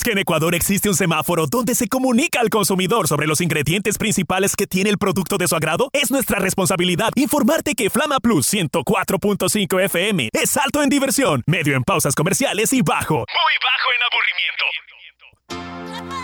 Que en Ecuador existe un semáforo donde se comunica al consumidor sobre los ingredientes principales que tiene el producto de su agrado? Es nuestra responsabilidad informarte que Flama Plus 104.5 FM es alto en diversión, medio en pausas comerciales y bajo, muy bajo en aburrimiento.